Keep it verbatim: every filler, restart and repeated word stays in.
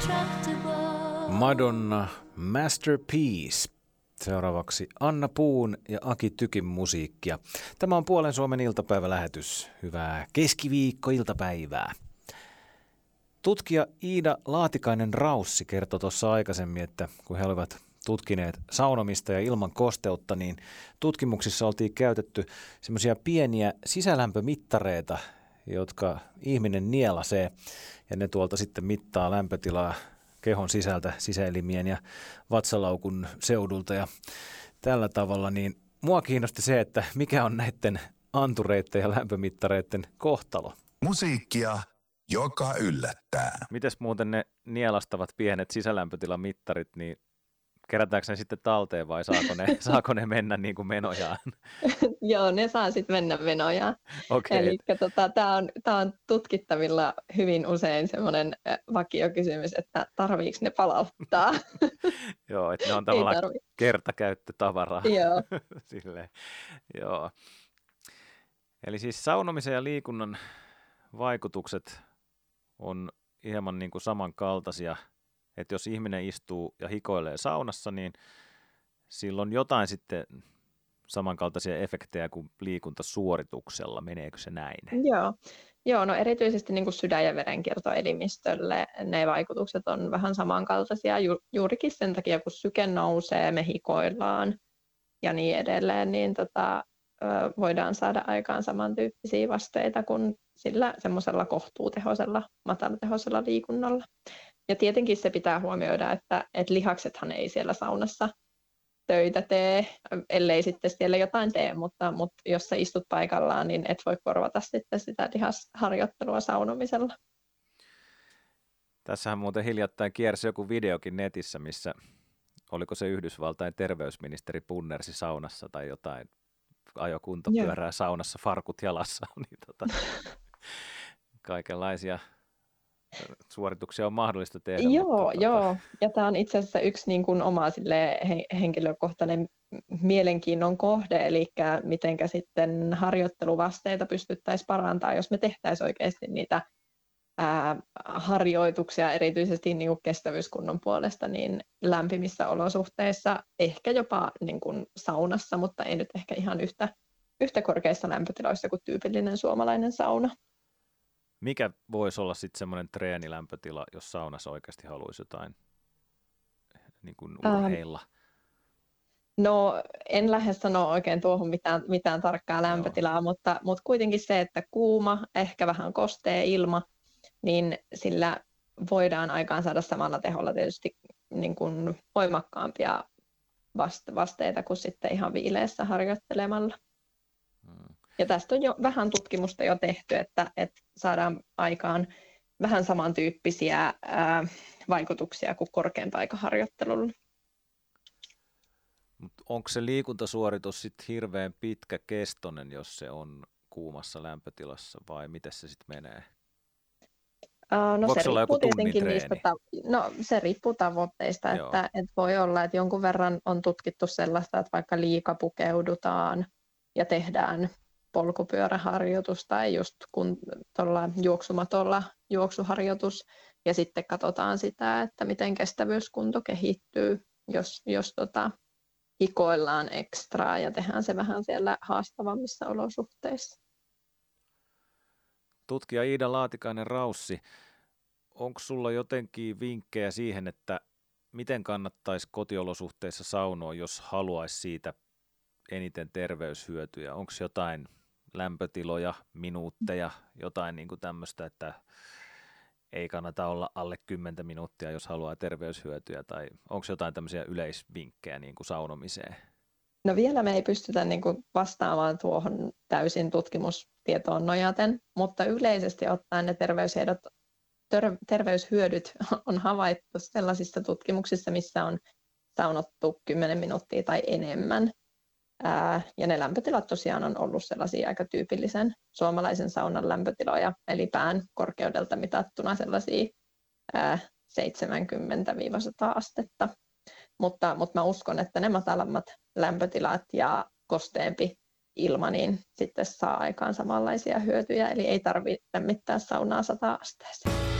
Madonna Masterpiece. Seuraavaksi Anna Puun ja Aki Tykin musiikkia. Tämä on Puolen Suomen iltapäivälähetys. Hyvää keskiviikko-iltapäivää. Tutkija Iida Laatikainen-Raussi kertoi tuossa aikaisemmin, että kun he olivat tutkineet saunomista ja ilman kosteutta, niin tutkimuksissa oltiin käytetty semmoisia pieniä sisälämpömittareita, jotka ihminen nielasee, ja ne tuolta sitten mittaa lämpötilaa kehon sisältä sisäelimien ja vatsalaukun seudulta ja tällä tavalla, niin mua kiinnosti se, että mikä on näiden antureiden ja lämpömittareiden kohtalo. Musiikkia, joka yllättää. Mites muuten ne nielastavat pienet sisälämpötilamittarit, niin kerätäänkö ne sitten talteen vai saako ne, saako ne mennä niin kuin menojaan? Joo, ne saa sitten mennä menojaan. Okay. Eli tota, tämä on, tää on tutkittavilla hyvin usein semmoinen vakiokysymys, että tarviiko ne palauttaa? Joo, että ne on tavallaan kertakäyttötavaraa. Joo. Silleen. Joo. Eli siis saunomisen ja liikunnan vaikutukset on hieman niin kuin samankaltaisia. Että jos ihminen istuu ja hikoilee saunassa, niin silloin jotain sitten samankaltaisia efektejä kuin liikuntasuorituksella. Meneekö se näin? Joo, Joo no erityisesti niin kuin sydän- ja verenkiertoelimistölle ne vaikutukset on vähän samankaltaisia ju- juurikin sen takia, kun syke nousee, me hikoillaan ja niin edelleen, niin tota, voidaan saada aikaan samantyyppisiä vasteita kuin sillä semmoisella kohtuutehoisella, matalatehoisella liikunnalla. Ja tietenkin se pitää huomioida, että, että lihaksethan ei siellä saunassa töitä tee, ellei sitten siellä jotain tee, mutta, mutta jos sä istut paikallaan, niin et voi korvata sitten sitä lihasharjoittelua saunomisella. Tässähän muuten hiljattain kiersi joku videokin netissä, missä oliko se Yhdysvaltain terveysministeri punnersi saunassa tai jotain, ajo kuntopyörää saunassa, farkut jalassa, niin tota, kaikenlaisia suorituksia on mahdollista tehdä. Joo, mutta, joo. Tota... ja tämä on itse asiassa yksi niin kuin oma henkilökohtainen mielenkiinnon kohde, eli mitenkä sitten harjoitteluvasteita pystyttäisiin parantamaan, jos me tehtäisiin oikeasti niitä ää, harjoituksia, erityisesti niin kuin kestävyyskunnon puolesta, niin lämpimissä olosuhteissa, ehkä jopa niin kuin saunassa, mutta ei nyt ehkä ihan yhtä, yhtä korkeissa lämpötiloissa kuin tyypillinen suomalainen sauna. Mikä voisi olla sitten semmoinen treenilämpötila, jos saunassa oikeasti haluaisi jotain niin kuin urheilla? Ähm, no en lähde sanoa oikein tuohon mitään, mitään tarkkaa lämpötilaa, mutta, mutta kuitenkin se, että kuuma, ehkä vähän kostea ilma, niin sillä voidaan aikaan saada samalla teholla tietysti niin kuin voimakkaampia vasteita kuin sitten ihan viileässä harjoittelemalla. Hmm. Ja tästä on jo vähän tutkimusta jo tehty, että, että saadaan aikaan vähän samantyyppisiä ää, vaikutuksia kuin korkeampaikaharjoittelulla. Mut onko se liikuntasuoritus sitten hirveän pitkäkestoinen, jos se on kuumassa lämpötilassa, vai miten se sitten menee? Uh, no, se riippuu tietenkin niistä, no, se riippuu tavoitteista, että, että voi olla, että jonkun verran on tutkittu sellaista, että vaikka liikapukeudutaan ja tehdään polkupyöräharjoitus tai just kun tuolla juoksumatolla juoksuharjoitus ja sitten katsotaan sitä, että miten kestävyyskunto kehittyy, jos, jos tota, hikoillaan ekstraa ja tehdään se vähän siellä haastavammissa olosuhteissa. Tutkija Iida Laatikainen-Raussi, onko sulla jotenkin vinkkejä siihen, että miten kannattaisi kotiolosuhteissa saunoa, jos haluaisi siitä eniten terveyshyötyjä? Onko jotain lämpötiloja, minuutteja, jotain niin kuin tämmöistä, että ei kannata olla alle kymmenen minuuttia, jos haluaa terveyshyötyjä, tai onko jotain tämmöisiä yleisvinkkejä niin kuin saunomiseen? No vielä me ei pystytä niin kuin vastaamaan tuohon täysin tutkimustietoon nojaten, mutta yleisesti ottaen ne terveyshyödyt, ter- terveyshyödyt on havaittu sellaisissa tutkimuksissa, missä on saunottu kymmenen minuuttia tai enemmän. Ää, ja ne lämpötilat tosiaan on ollut sellaisia aika tyypillisen suomalaisen saunan lämpötiloja, eli pään korkeudelta mitattuna sellaisia ää, seitsemänkymmentä sata astetta. Mutta, mutta mä uskon, että ne matalammat lämpötilat ja kosteempi ilma, niin sitten saa aikaan samanlaisia hyötyjä, eli ei tarvitse lämmittää saunaa sata asteeseen.